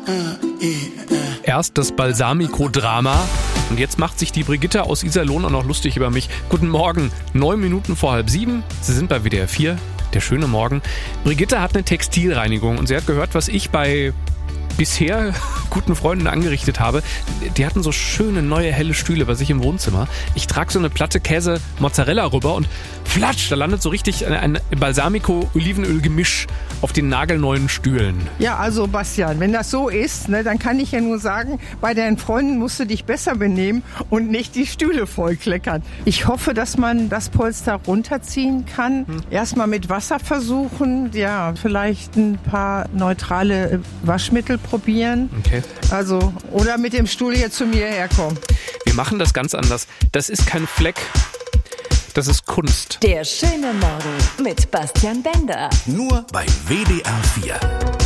Erst das Balsamico-Drama und jetzt macht sich die Brigitte aus Iserlohn auch noch lustig über mich. Guten Morgen, 9 Minuten vor 6:30. Sie sind bei WDR 4, der schöne Morgen. Brigitte hat eine Textilreinigung und sie hat gehört, was ich bei bisher guten Freunden angerichtet habe. Die hatten so schöne neue helle Stühle bei sich im Wohnzimmer. Ich trage so eine Platte Käse Mozzarella rüber und flatsch, da landet so richtig ein Balsamico-Olivenöl-Gemisch auf den nagelneuen Stühlen. Ja, also Bastian, wenn das so ist, ne, dann kann ich ja nur sagen, bei deinen Freunden musst du dich besser benehmen und nicht die Stühle vollkleckern. Ich hoffe, dass man das Polster runterziehen kann. Erstmal mit Wasser versuchen, ja, vielleicht ein paar neutrale Waschmittel probieren. Okay. Also, oder mit dem Stuhl hier zu mir herkommen. Wir machen das ganz anders. Das ist kein Fleck, das ist Kunst. Der schöne Morgen mit Bastian Bender. Nur bei WDR 4.